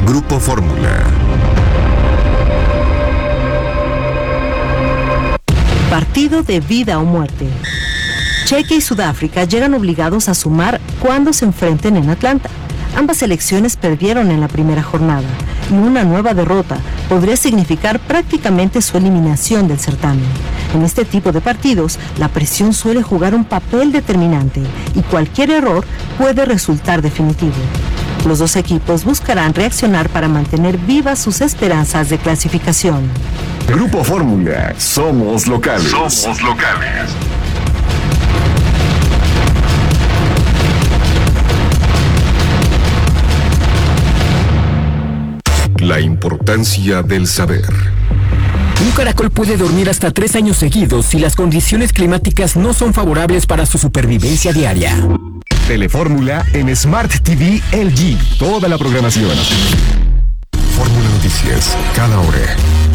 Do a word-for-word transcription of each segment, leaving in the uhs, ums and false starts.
Grupo Fórmula. Partido de vida o muerte. Chequia y Sudáfrica llegan obligados a sumar cuando se enfrenten en Atlanta. Ambas selecciones perdieron en la primera jornada y una nueva derrota podría significar prácticamente su eliminación del certamen. En este tipo de partidos, la presión suele jugar un papel determinante y cualquier error puede resultar definitivo. Los dos equipos buscarán reaccionar para mantener vivas sus esperanzas de clasificación. Grupo Fórmula, somos locales. Somos locales. La importancia del saber. Un caracol puede dormir hasta tres años seguidos si las condiciones climáticas no son favorables para su supervivencia diaria. Telefórmula en Smart T V L G. Toda la programación. Fórmula Noticias, cada hora.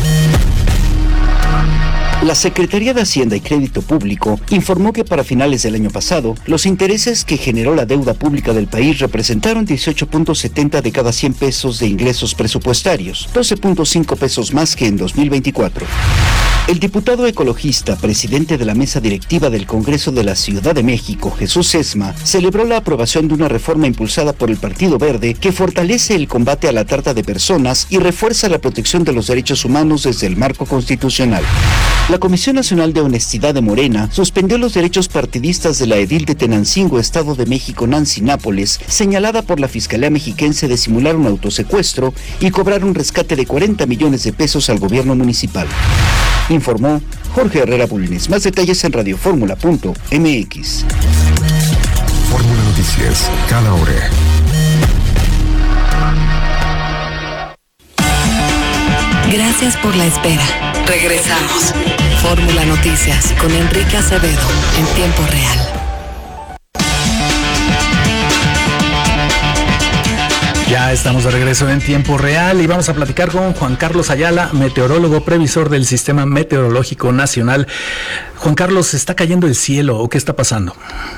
La Secretaría de Hacienda y Crédito Público informó que para finales del año pasado, los intereses que generó la deuda pública del país representaron dieciocho punto setenta de cada cien pesos de ingresos presupuestarios, doce punto cinco pesos más que en dos mil veinticuatro. El diputado ecologista, presidente de la mesa directiva del Congreso de la Ciudad de México, Jesús Sesma, celebró la aprobación de una reforma impulsada por el Partido Verde que fortalece el combate a la trata de personas y refuerza la protección de los derechos humanos desde el marco constitucional. La Comisión Nacional de Honestidad de Morena suspendió los derechos partidistas de la edil de Tenancingo, Estado de México, Nancy Nápoles, señalada por la Fiscalía Mexiquense de simular un autosecuestro y cobrar un rescate de cuarenta millones de pesos al gobierno municipal. Informó Jorge Herrera Bulnes. Más detalles en radioformula punto m x. Fórmula Noticias, cada hora. Gracias por la espera. Regresamos. Fórmula Noticias con Enrique Acevedo en tiempo real. Ya estamos de regreso en tiempo real y vamos a platicar con Juan Carlos Ayala, meteorólogo previsor del Sistema Meteorológico Nacional. Juan Carlos, ¿se está cayendo el cielo o qué está pasando?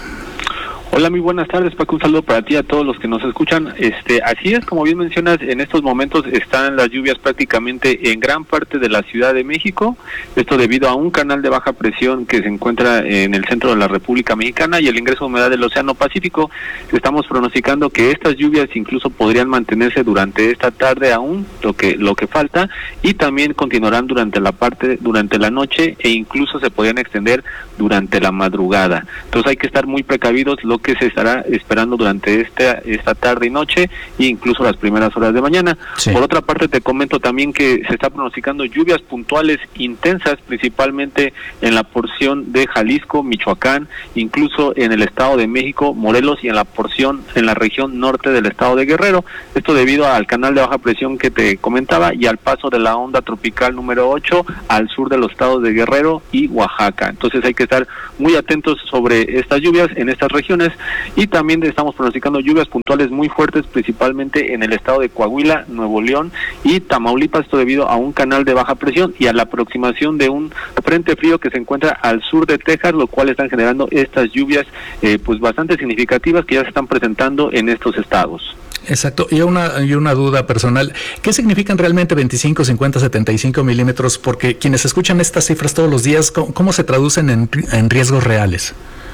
Hola, muy buenas tardes, Paco, un saludo para ti y a todos los que nos escuchan. Este, así es, como bien mencionas, en estos momentos están las lluvias prácticamente en gran parte de la Ciudad de México, esto debido a un canal de baja presión que se encuentra en el centro de la República Mexicana y el ingreso de humedad del Océano Pacífico. Estamos pronosticando que estas lluvias incluso podrían mantenerse durante esta tarde aún, lo que lo que falta, y también continuarán durante la parte durante la noche e incluso se podrían extender durante la madrugada. Entonces hay que estar muy precavidos lo que se estará esperando durante esta esta tarde y noche e incluso las primeras horas de mañana. Sí. Por otra parte, te comento también que se está pronosticando lluvias puntuales intensas, principalmente en la porción de Jalisco, Michoacán, incluso en el Estado de México, Morelos y en la porción, en la región norte del Estado de Guerrero. Esto debido al canal de baja presión que te comentaba y al paso de la onda tropical número ocho al sur de los estados de Guerrero y Oaxaca. Entonces hay que estar muy atentos sobre estas lluvias en estas regiones. Y también estamos pronosticando lluvias puntuales muy fuertes, principalmente en el estado de Coahuila, Nuevo León y Tamaulipas, esto debido a un canal de baja presión y a la aproximación de un frente frío que se encuentra al sur de Texas, lo cual están generando estas lluvias eh, pues bastante significativas que ya se están presentando en estos estados. Exacto, y una, y una duda personal, ¿qué significan realmente veinticinco, cincuenta, setenta y cinco milímetros? Porque quienes escuchan estas cifras todos los días, ¿cómo, cómo se traducen en, en riesgos reales?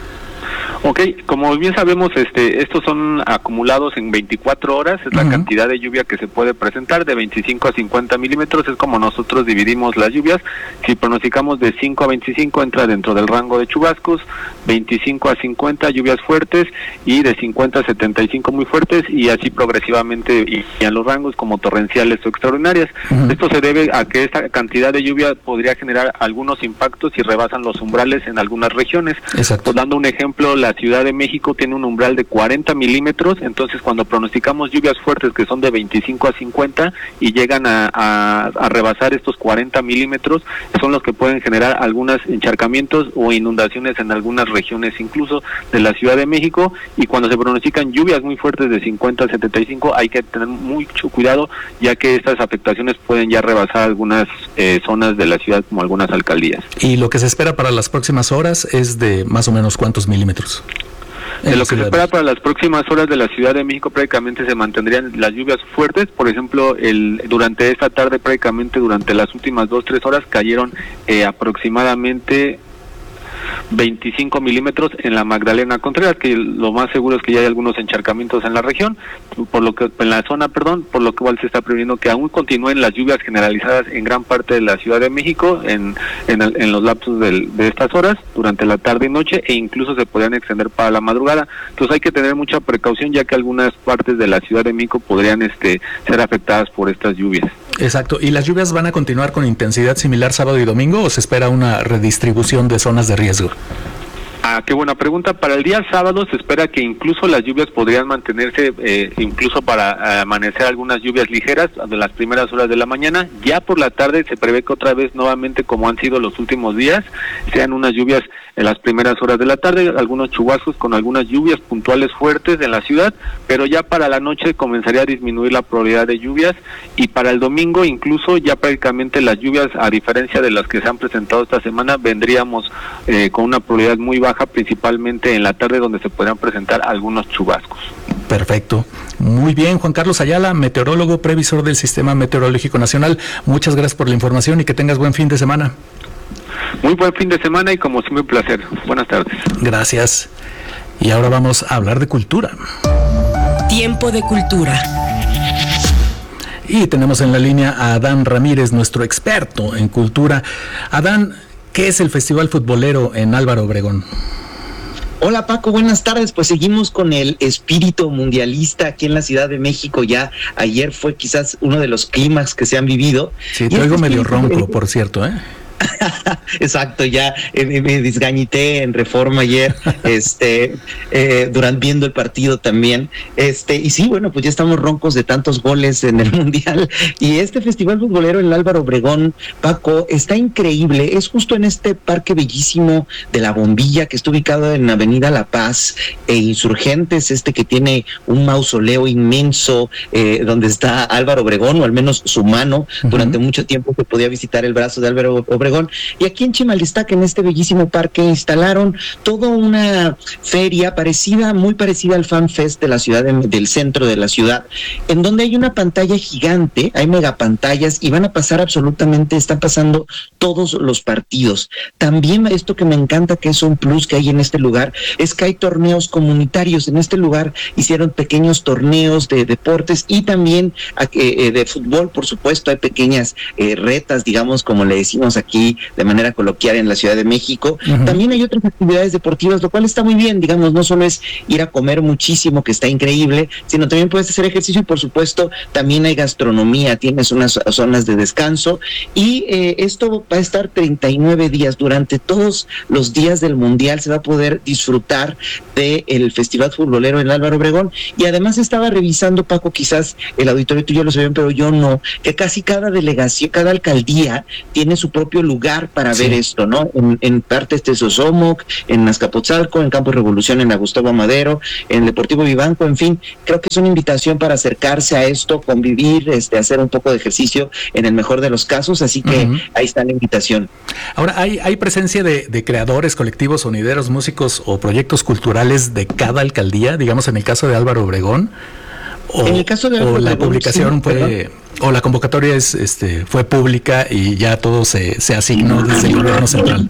Ok, como bien sabemos, este, estos son acumulados en veinticuatro horas, es la uh-huh. cantidad de lluvia que se puede presentar, de veinticinco a cincuenta milímetros, es como nosotros dividimos las lluvias. Si pronosticamos de cinco a veinticinco entra dentro del rango de chubascos, veinticinco a cincuenta lluvias fuertes y de cincuenta a setenta y cinco muy fuertes y así progresivamente y en los rangos como torrenciales o extraordinarias. Uh-huh. Esto se debe a que esta cantidad de lluvia podría generar algunos impactos y rebasan los umbrales en algunas regiones. Exacto. Pues, dando un ejemplo, la Ciudad de México tiene un umbral de cuarenta milímetros, entonces cuando pronosticamos lluvias fuertes que son de veinticinco a cincuenta y llegan a, a, a rebasar estos cuarenta milímetros, son los que pueden generar algunos encharcamientos o inundaciones en algunas regiones incluso de la Ciudad de México. Y cuando se pronostican lluvias muy fuertes de cincuenta a setenta y cinco hay que tener mucho cuidado, ya que estas afectaciones pueden ya rebasar algunas eh, zonas de la ciudad como algunas alcaldías. ¿Y lo que se espera para las próximas horas es de más o menos cuántos milímetros? De lo que se espera para las próximas horas de la Ciudad de México, prácticamente se mantendrían las lluvias fuertes. Por ejemplo, el durante esta tarde, prácticamente durante las últimas dos, tres horas, cayeron eh, aproximadamente veinticinco milímetros en la Magdalena Contreras, que lo más seguro es que ya hay algunos encharcamientos en la región, por lo que en la zona, perdón, por lo cual se está previendo que aún continúen las lluvias generalizadas en gran parte de la Ciudad de México en en, el, en los lapsos del, de estas horas durante la tarde y noche, e incluso se podrían extender para la madrugada. Entonces hay que tener mucha precaución, ya que algunas partes de la Ciudad de México podrían este ser afectadas por estas lluvias. Exacto. ¿Y las lluvias van a continuar con intensidad similar sábado y domingo o se espera una redistribución de zonas de riesgo? Ah, qué buena pregunta. Para el día sábado se espera que incluso las lluvias podrían mantenerse, eh, incluso para amanecer algunas lluvias ligeras de las primeras horas de la mañana. Ya por la tarde se prevé que otra vez nuevamente, como han sido los últimos días, sean unas lluvias en las primeras horas de la tarde, algunos chubascos con algunas lluvias puntuales fuertes en la ciudad, pero ya para la noche comenzaría a disminuir la probabilidad de lluvias, y para el domingo incluso ya prácticamente las lluvias, a diferencia de las que se han presentado esta semana, vendríamos eh, con una probabilidad muy baja, principalmente en la tarde, donde se podrán presentar algunos chubascos. Perfecto. Muy bien, Juan Carlos Ayala, meteorólogo, previsor del Sistema Meteorológico Nacional. Muchas gracias por la información y que tengas buen fin de semana. Muy buen fin de semana y como siempre un placer. Buenas tardes. Gracias. Y ahora vamos a hablar de cultura. Tiempo de cultura. Y tenemos en la línea a Adán Ramírez, nuestro experto en cultura. Adán, ¿qué es el Festival Futbolero en Álvaro Obregón? Hola Paco, buenas tardes. Pues seguimos con el espíritu mundialista aquí en la Ciudad de México. Ya ayer fue quizás uno de los clímax que se han vivido. Sí, te oigo medio ronco, por cierto, ¿eh? Exacto, ya eh, me desgañité en Reforma ayer, este, eh, durante viendo el partido también, este, y sí, bueno, pues ya estamos roncos de tantos goles en el Mundial, y este festival futbolero en Álvaro Obregón, Paco, está increíble. Es justo en este parque bellísimo de La Bombilla, que está ubicado en Avenida La Paz e Insurgentes, este que tiene un mausoleo inmenso, eh, donde está Álvaro Obregón, o al menos su mano. Uh-huh. Durante mucho tiempo se podía visitar el brazo de Álvaro Obregón. Y aquí en Chimalistaca, en este bellísimo parque, instalaron toda una feria parecida, muy parecida al Fan Fest de la ciudad, de, del centro de la ciudad, en donde hay una pantalla gigante, hay megapantallas, y van a pasar absolutamente, están pasando todos los partidos. También esto que me encanta, que es un plus que hay en este lugar, es que hay torneos comunitarios. En este lugar hicieron pequeños torneos de deportes y también eh, de fútbol, por supuesto. Hay pequeñas eh, retas, digamos, como le decimos aquí de manera coloquial en la Ciudad de México. Uh-huh. También hay otras actividades deportivas, lo cual está muy bien, digamos, no solo es ir a comer muchísimo, que está increíble, sino también puedes hacer ejercicio, y por supuesto también hay gastronomía, tienes unas zonas de descanso, y eh, esto va a estar treinta y nueve días. Durante todos los días del Mundial se va a poder disfrutar del Festival Futbolero en Álvaro Obregón. Y además estaba revisando, Paco, quizás el auditorio tuyo lo sabían, pero yo no, que casi cada delegación, cada alcaldía tiene su propio lugar para sí. ver esto, ¿no? En, en parte este Sosomoc, en Azcapotzalco, en Campos Revolución, en Gustavo Madero, en Deportivo Vivanco, en fin, creo que es una invitación para acercarse a esto, convivir, este, hacer un poco de ejercicio en el mejor de los casos, así que uh-huh. ahí está la invitación. Ahora, ¿hay, hay presencia de, de creadores, colectivos, sonideros, músicos o proyectos culturales de cada alcaldía, digamos en el caso de Álvaro Obregón? O, en el caso de o la Obregón, publicación sí, fue... perdón. O la convocatoria es, este, fue pública y ya todo se, se asignó desde el gobierno central.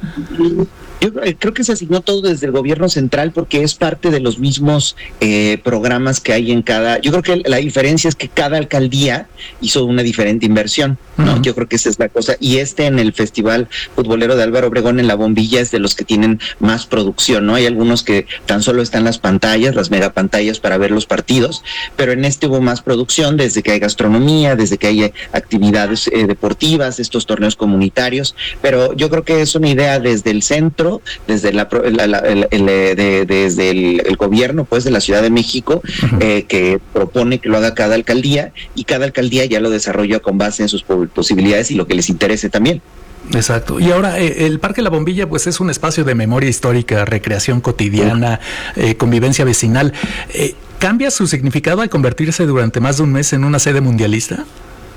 Yo creo que se asignó todo desde el gobierno central porque es parte de los mismos eh, programas que hay en cada... Yo creo que la diferencia es que cada alcaldía hizo una diferente inversión, ¿no? Uh-huh. Yo creo que esa es la cosa. Y este en el Festival Futbolero de Álvaro Obregón en La Bombilla es de los que tienen más producción, ¿no? Hay algunos que tan solo están las pantallas, las megapantallas para ver los partidos, pero en este hubo más producción, desde que hay gastronomía, desde que hay actividades eh, deportivas, estos torneos comunitarios, pero yo creo que es una idea desde el centro, desde la, la, la el, el, de, desde el, el gobierno pues de la Ciudad de México, uh-huh. eh, que propone que lo haga cada alcaldía, y cada alcaldía ya lo desarrolla con base en sus posibilidades y lo que les interese también. Exacto. Y ahora eh, el Parque La Bombilla pues es un espacio de memoria histórica, recreación cotidiana, eh, convivencia vecinal. Eh, ¿Cambia su significado al convertirse durante más de un mes en una sede mundialista?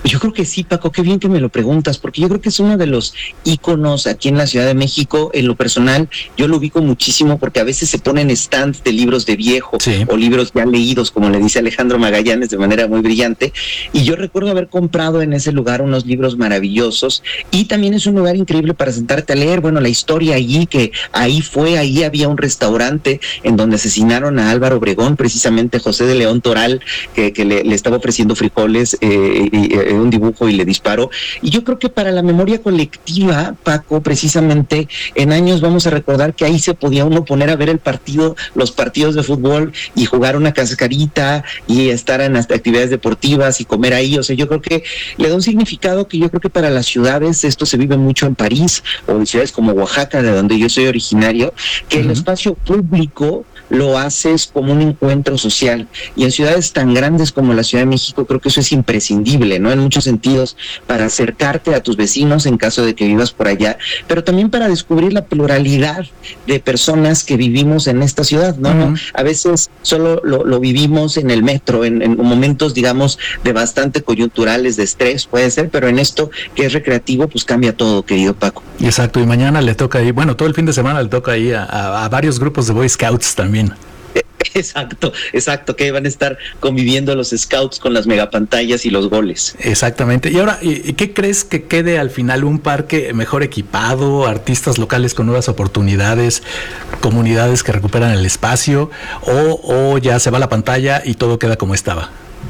Yo creo que sí, Paco, qué bien que me lo preguntas, porque yo creo que es uno de los íconos aquí en la Ciudad de México. En lo personal, yo lo ubico muchísimo porque a veces se ponen stands de libros de viejo, sí, o libros ya leídos, como le dice Alejandro Magallanes de manera muy brillante, y yo recuerdo haber comprado en ese lugar unos libros maravillosos, y también es un lugar increíble para sentarte a leer, bueno, la historia allí, que ahí fue, ahí había un restaurante en donde asesinaron a Álvaro Obregón, precisamente José de León Toral, que, que le, le estaba ofreciendo frijoles, eh, y, eh, un dibujo y le disparó. Y yo creo que para la memoria colectiva, Paco, precisamente en años vamos a recordar que ahí se podía uno poner a ver el partido, los partidos de fútbol y jugar una cascarita y estar en las actividades deportivas y comer ahí. O sea, yo creo que le da un significado que yo creo que para las ciudades, esto se vive mucho en París o en ciudades como Oaxaca, de donde yo soy originario, que uh-huh. el espacio público lo haces como un encuentro social, y en ciudades tan grandes como la Ciudad de México creo que eso es imprescindible, ¿no? En muchos sentidos, para acercarte a tus vecinos en caso de que vivas por allá, pero también para descubrir la pluralidad de personas que vivimos en esta ciudad, ¿no? Uh-huh. A veces solo lo, lo vivimos en el metro, en, en momentos, digamos, de bastante coyunturales, de estrés, puede ser, pero en esto que es recreativo, pues cambia todo, querido Paco. Exacto, y mañana le toca ahí, bueno, todo el fin de semana le toca ahí a, a, a varios grupos de Boy Scouts también. Exacto, exacto, que van a estar conviviendo los scouts con las megapantallas y los goles. Exactamente. Y ahora, ¿qué crees que quede al final? ¿Un parque mejor equipado, artistas locales con nuevas oportunidades, comunidades que recuperan el espacio, o, o ya se va la pantalla y todo queda como estaba?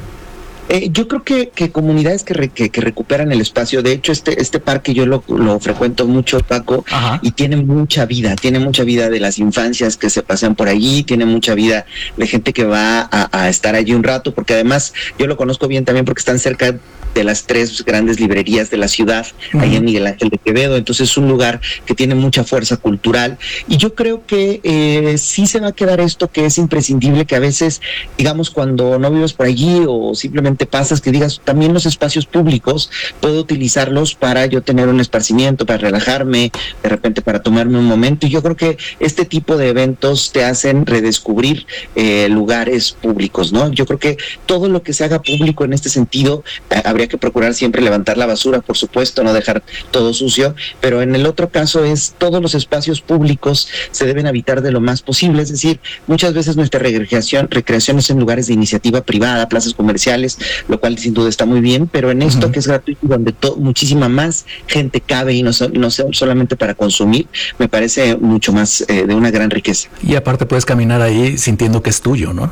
Eh, yo creo que, que comunidades que, re, que, que recuperan el espacio. De hecho, este este parque yo lo, lo frecuento mucho, Paco, Ajá. y tiene mucha vida, tiene mucha vida de las infancias que se pasean por allí, tiene mucha vida de gente que va a, a estar allí un rato, porque además yo lo conozco bien también porque están cerca de las tres grandes librerías de la ciudad, uh-huh. ahí en Miguel Ángel de Quevedo. Entonces es un lugar que tiene mucha fuerza cultural, y yo creo que eh, sí se va a quedar esto que es imprescindible, que a veces, digamos, cuando no vives por allí o simplemente pasas, que digas, también los espacios públicos puedo utilizarlos para yo tener un esparcimiento, para relajarme, de repente para tomarme un momento, y yo creo que este tipo de eventos te hacen redescubrir eh, lugares públicos, ¿no? Yo creo que todo lo que se haga público en este sentido, eh, habría que procurar siempre levantar la basura, por supuesto, no dejar todo sucio, pero en el otro caso es todos los espacios públicos se deben habitar de lo más posible, es decir, muchas veces nuestra recreación, recreación es en lugares de iniciativa privada, plazas comerciales, lo cual sin duda está muy bien, pero en esto uh-huh. que es gratuito, donde to- muchísima más gente cabe y no, so- no so- solamente para consumir, me parece mucho más eh, de una gran riqueza. Y aparte puedes caminar ahí sintiendo que es tuyo, ¿no?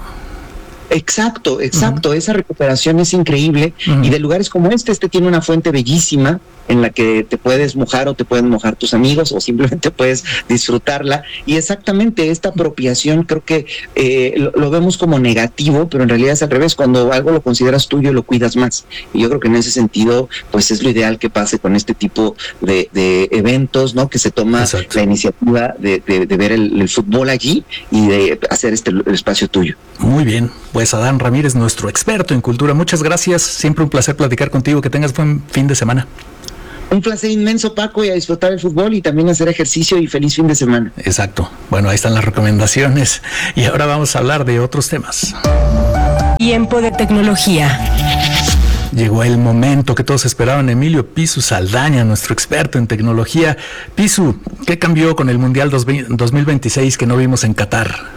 Exacto, exacto, uh-huh. esa recuperación es increíble, uh-huh. y de lugares como este, este tiene una fuente bellísima en la que te puedes mojar o te pueden mojar tus amigos o simplemente puedes disfrutarla, y exactamente esta apropiación creo que eh, lo, lo vemos como negativo, pero en realidad es al revés. Cuando algo lo consideras tuyo, lo cuidas más, y yo creo que en ese sentido pues es lo ideal que pase con este tipo de, de eventos, ¿no? Que se toma Exacto. la iniciativa de, de, de ver el, el fútbol allí y de hacer este el espacio tuyo. Muy bien, pues Adán Ramírez, nuestro experto en cultura, muchas gracias, siempre un placer platicar contigo, que tengas buen fin de semana. Un placer inmenso, Paco, y a disfrutar el fútbol y también hacer ejercicio, y feliz fin de semana. Exacto. Bueno, ahí están las recomendaciones, y ahora vamos a hablar de otros temas. Tiempo de tecnología. Llegó el momento que todos esperaban. Emilio Pisu Saldaña, nuestro experto en tecnología. Pisu, ¿qué cambió con el Mundial dos mil veintiséis que no vimos en Qatar?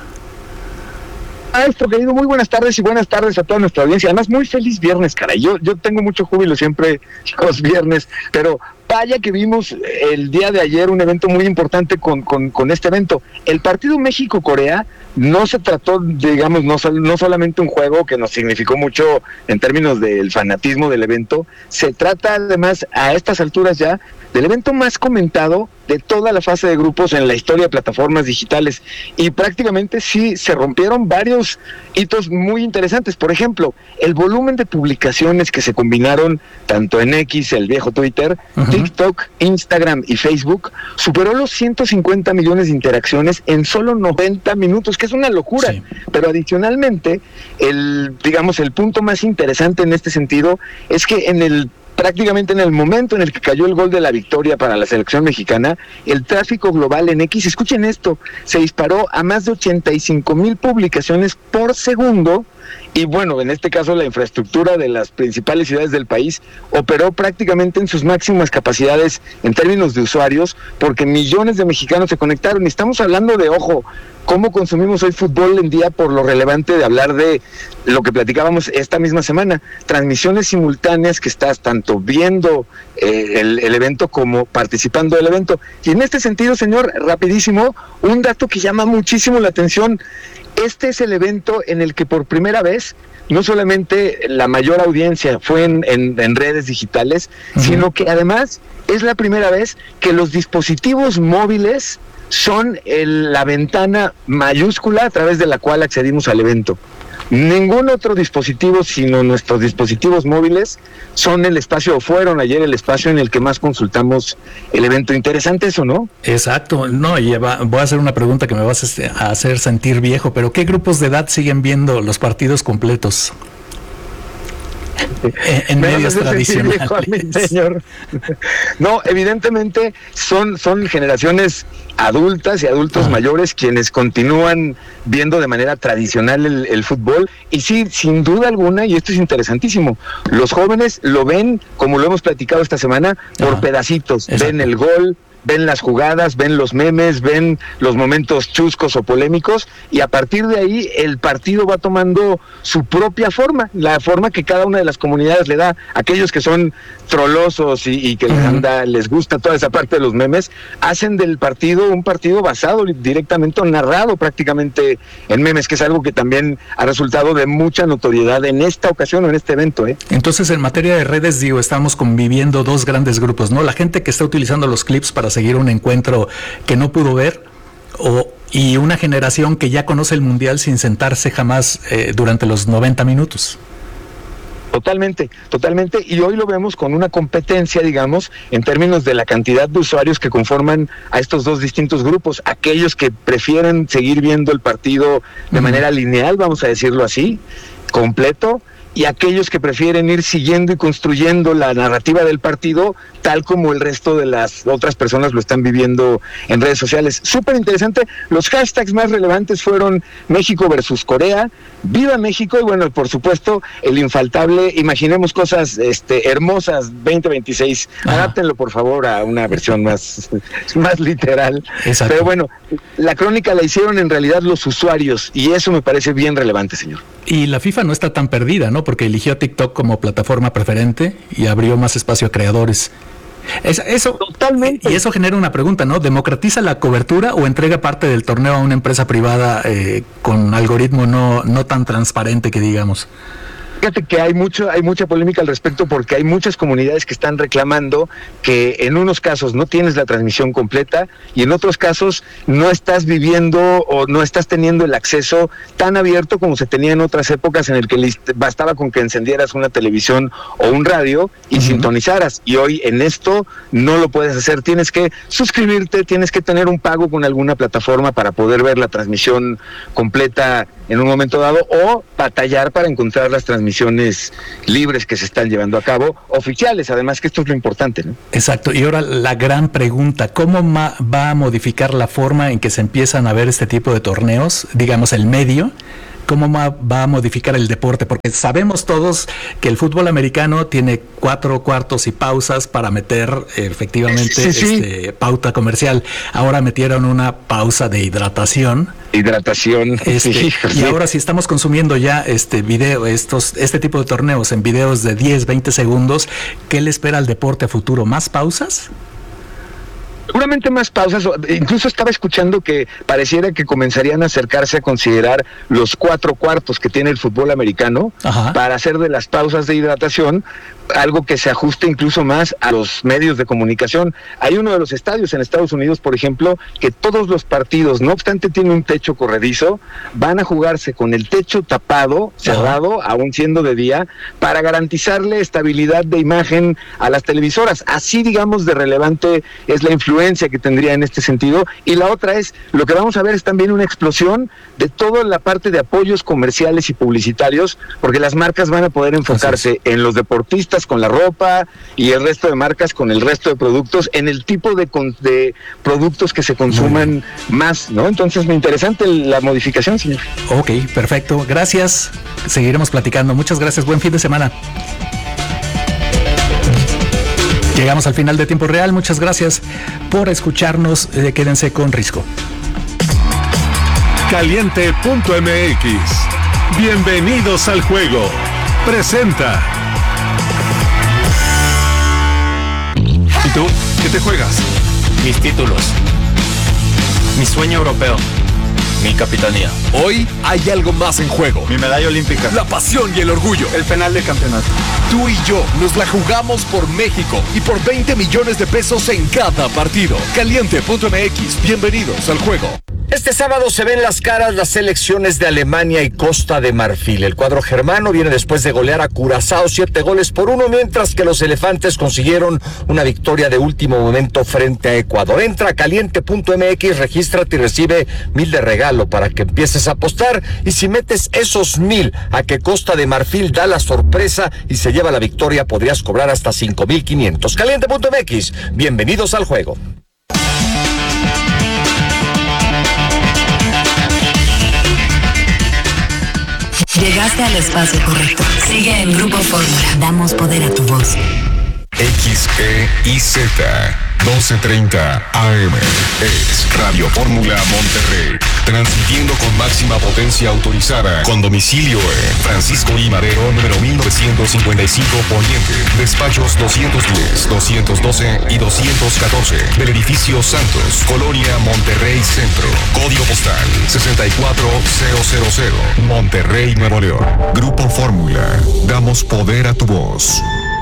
Maestro querido, muy buenas tardes y buenas tardes a toda nuestra audiencia. Además, muy feliz viernes, caray. Yo, yo tengo mucho júbilo siempre los viernes, pero vaya que vimos el día de ayer un evento muy importante con, con, con este evento. El partido México-Corea no se trató, digamos, no, no solamente un juego que nos significó mucho en términos del fanatismo del evento, se trata además a estas alturas ya del evento más comentado de toda la fase de grupos en la historia de plataformas digitales, y prácticamente sí se rompieron varios hitos muy interesantes. Por ejemplo, el volumen de publicaciones que se combinaron tanto en X, el viejo Twitter, uh-huh. TikTok, Instagram y Facebook superó los ciento cincuenta millones de interacciones en solo noventa minutos, que es una locura. Sí. Pero adicionalmente, el digamos el punto más interesante en este sentido es que en el prácticamente en el momento en el que cayó el gol de la victoria para la selección mexicana, el tráfico global en X, escuchen esto, se disparó a más de ochenta y cinco mil publicaciones por segundo, Y bueno, en este caso la infraestructura de las principales ciudades del país operó prácticamente en sus máximas capacidades en términos de usuarios, porque millones de mexicanos se conectaron. Y estamos hablando de, ojo, cómo consumimos hoy fútbol en día, por lo relevante de hablar de lo que platicábamos esta misma semana, transmisiones simultáneas que estás tanto viendo eh, el, el evento como participando del evento. Y en este sentido, señor, rapidísimo, un dato que llama muchísimo la atención. Este es el evento en el que por primera vez, no solamente la mayor audiencia fue en, en, en redes digitales, uh-huh. sino que además es la primera vez que los dispositivos móviles son el, la ventana mayúscula a través de la cual accedimos al evento. Ningún otro dispositivo, sino nuestros dispositivos móviles, son el espacio, o fueron ayer el espacio en el que más consultamos el evento. Interesante eso, ¿no? Exacto. No, y va, voy a hacer una pregunta que me vas a hacer sentir viejo, pero ¿qué grupos de edad siguen viendo los partidos completos? En medios tradicionales. Mí, señor. No, evidentemente son, son generaciones adultas y adultos ah. mayores quienes continúan viendo de manera tradicional el, el fútbol. Y sí, sin duda alguna, y esto es interesantísimo, los jóvenes lo ven, como lo hemos platicado esta semana, por ah. pedacitos. Exacto. Ven el gol, ven las jugadas, ven los memes, ven los momentos chuscos o polémicos, y a partir de ahí el partido va tomando su propia forma, la forma que cada una de las comunidades le da. Aquellos que son trolosos y, y que uh-huh. les anda, les gusta toda esa parte de los memes, hacen del partido un partido basado directamente o narrado prácticamente en memes, que es algo que también ha resultado de mucha notoriedad en esta ocasión o en este evento, ¿eh? Entonces, en materia de redes, digo, estamos conviviendo dos grandes grupos, ¿no? La gente que está utilizando los clips para seguir un encuentro que no pudo ver, o y una generación que ya conoce el mundial sin sentarse jamás eh, durante los noventa minutos. Totalmente, totalmente, y hoy lo vemos con una competencia, digamos, en términos de la cantidad de usuarios que conforman a estos dos distintos grupos, aquellos que prefieren seguir viendo el partido de uh-huh. manera lineal, vamos a decirlo así, completo, y aquellos que prefieren ir siguiendo y construyendo la narrativa del partido tal como el resto de las otras personas lo están viviendo en redes sociales. Súper interesante. Los hashtags más relevantes fueron México versus Corea, Viva México, y bueno, por supuesto, el infaltable Imaginemos Cosas este, Hermosas veinte veintiséis. Ajá. Adáptenlo, por favor, a una versión más, más literal. Exacto. Pero bueno, la crónica la hicieron en realidad los usuarios, y eso me parece bien relevante, señor. Y la FIFA no está tan perdida, ¿no? Porque eligió a TikTok como plataforma preferente y abrió más espacio a creadores. Es, eso, Totalmente. Y eso genera una pregunta, ¿no? ¿Democratiza la cobertura o entrega parte del torneo a una empresa privada eh, con algoritmo no, no tan transparente que digamos? Fíjate que hay mucho, hay mucha polémica al respecto, porque hay muchas comunidades que están reclamando que en unos casos no tienes la transmisión completa y en otros casos no estás viviendo o no estás teniendo el acceso tan abierto como se tenía en otras épocas, en el que bastaba con que encendieras una televisión o un radio y uh-huh. sintonizaras, y hoy en esto no lo puedes hacer. Tienes que suscribirte, tienes que tener un pago con alguna plataforma para poder ver la transmisión completa en un momento dado, o batallar para encontrar las transmisiones libres que se están llevando a cabo, oficiales, además, que esto es lo importante, ¿no? Exacto. Y ahora la gran pregunta, ¿cómo ma- va a modificar la forma en que se empiezan a ver este tipo de torneos, digamos el medio? ¿Cómo va a modificar el deporte? Porque sabemos todos que el fútbol americano tiene cuatro cuartos y pausas para meter efectivamente sí, sí. Este, pauta comercial. Ahora metieron una pausa de hidratación. Hidratación. Este, sí, y sí. Ahora si estamos consumiendo ya este video, estos, este tipo de torneos en videos de diez, veinte segundos, ¿qué le espera al deporte a futuro? ¿Más pausas? Seguramente más pausas. Incluso estaba escuchando que pareciera que comenzarían a acercarse a considerar los cuatro cuartos que tiene el fútbol americano. Ajá. Para hacer de las pausas de hidratación algo que se ajuste incluso más a los medios de comunicación. Hay uno de los estadios en Estados Unidos, por ejemplo, que todos los partidos, no obstante tiene un techo corredizo, van a jugarse con el techo tapado, cerrado, Ajá. aún siendo de día, para garantizarle estabilidad de imagen a las televisoras. Así, digamos, de relevante es la influencia influencia que tendría en este sentido. Y la otra es, lo que vamos a ver es también una explosión de toda la parte de apoyos comerciales y publicitarios, porque las marcas van a poder enfocarse en los deportistas con la ropa y el resto de marcas con el resto de productos, en el tipo de, con, de productos que se consuman más, ¿no? Entonces, muy interesante la modificación, señor. Ok, perfecto. Gracias. Seguiremos platicando. Muchas gracias. Buen fin de semana. Llegamos al final de Tiempo Real. Muchas gracias por escucharnos. Eh, quédense con Risco. Caliente punto m x. Bienvenidos al juego. Presenta. ¿Y tú? ¿Qué te juegas? Mis títulos. Mi sueño europeo. Mi capitanía. Hoy hay algo más en juego. Mi medalla olímpica. La pasión y el orgullo. El penal de campeonato. Tú y yo nos la jugamos por México y por veinte millones de pesos en cada partido. Caliente punto m x. Bienvenidos al juego. Este sábado se ven las caras las selecciones de Alemania y Costa de Marfil. El cuadro germano viene después de golear a Curazao siete goles por uno, mientras que los elefantes consiguieron una victoria de último momento frente a Ecuador. Entra a caliente punto m x, regístrate y recibe mil de regalo para que empieces a apostar. Y si metes esos mil a que Costa de Marfil da la sorpresa y se lleva la victoria, podrías cobrar hasta cinco mil quinientos. caliente punto m x, bienvenidos al juego. Llegaste al espacio correcto. Sigue en Grupo Fórmula. Damos poder a tu voz. X E I Z doce treinta A M es Radio Fórmula Monterrey, transmitiendo con máxima potencia autorizada, con domicilio en Francisco I. Madero, número mil novecientos cincuenta y cinco Poniente, despachos doscientos diez, doscientos doce y doscientos catorce, del edificio Santos, Colonia Monterrey Centro, código postal sesenta y cuatro mil, Monterrey, Nuevo León. Grupo Fórmula, damos poder a tu voz.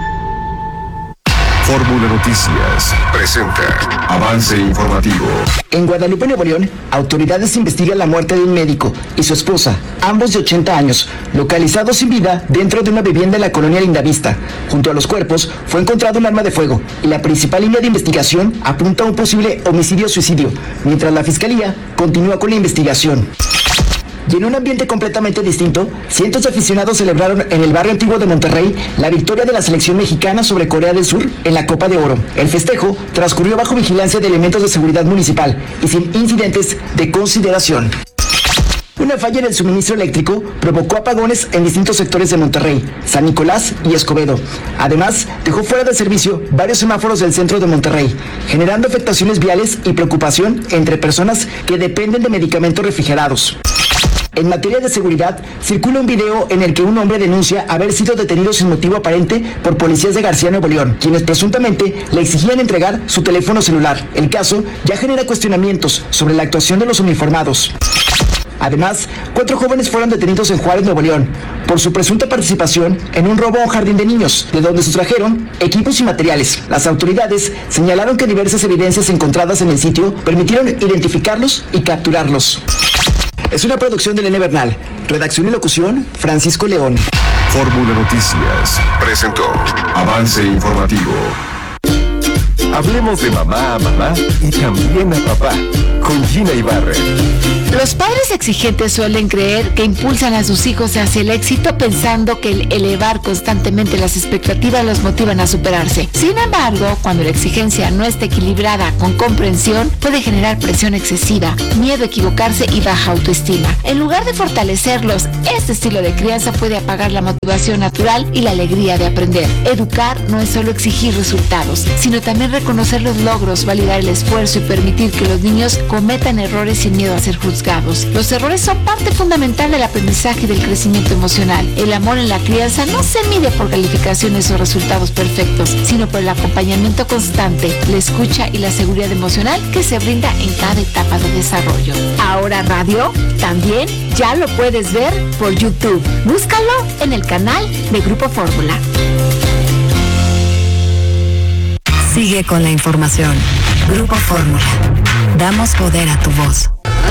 Fórmula Noticias presenta avance informativo. En Guadalupe, Nuevo León, autoridades investigan la muerte de un médico y su esposa, ambos de ochenta años, localizados sin vida dentro de una vivienda en la colonia Lindavista. Junto a los cuerpos fue encontrado un arma de fuego y la principal línea de investigación apunta a un posible homicidio-suicidio, mientras la fiscalía continúa con la investigación. Y en un ambiente completamente distinto, cientos de aficionados celebraron en el barrio antiguo de Monterrey la victoria de la selección mexicana sobre Corea del Sur en la Copa de Oro. El festejo transcurrió bajo vigilancia de elementos de seguridad municipal y sin incidentes de consideración. Una falla en el suministro eléctrico provocó apagones en distintos sectores de Monterrey, San Nicolás y Escobedo. Además, dejó fuera de servicio varios semáforos del centro de Monterrey, generando afectaciones viales y preocupación entre personas que dependen de medicamentos refrigerados. En materia de seguridad, circula un video en el que un hombre denuncia haber sido detenido sin motivo aparente por policías de García, Nuevo León, quienes presuntamente le exigían entregar su teléfono celular. El caso ya genera cuestionamientos sobre la actuación de los uniformados. Además, cuatro jóvenes fueron detenidos en Juárez, Nuevo León, por su presunta participación en un robo a un jardín de niños, de donde sustrajeron equipos y materiales. Las autoridades señalaron que diversas evidencias encontradas en el sitio permitieron identificarlos y capturarlos. Es una producción de Elena Bernal. Redacción y locución, Francisco León. Fórmula Noticias presentó avance informativo. Hablemos de mamá a mamá y también a papá, con Gina Ibarra. Los padres exigentes suelen creer que impulsan a sus hijos hacia el éxito pensando que el elevar constantemente las expectativas los motivan a superarse. Sin embargo, cuando la exigencia no está equilibrada con comprensión, puede generar presión excesiva, miedo a equivocarse y baja autoestima. En lugar de fortalecerlos, este estilo de crianza puede apagar la motivación natural y la alegría de aprender. Educar no es solo exigir resultados, sino también reconocer los logros, validar el esfuerzo y permitir que los niños cometan errores sin miedo a ser juzgados. Los errores son parte fundamental del aprendizaje y del crecimiento emocional. El amor en la crianza no se mide por calificaciones o resultados perfectos, sino por el acompañamiento constante, la escucha y la seguridad emocional que se brinda en cada etapa de desarrollo. Ahora radio, también ya lo puedes ver por YouTube. Búscalo en el canal de Grupo Fórmula. Sigue con la información. Grupo Fórmula. Damos poder a tu voz.